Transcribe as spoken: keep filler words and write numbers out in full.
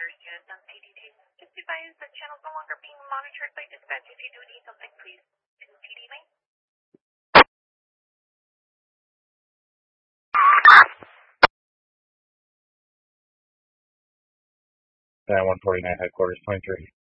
headquarters units on T D D. Just advise the channel is no longer being monitored by dispatch. If you do need something, please to T D main. nine one forty-nine headquarters, twenty-three.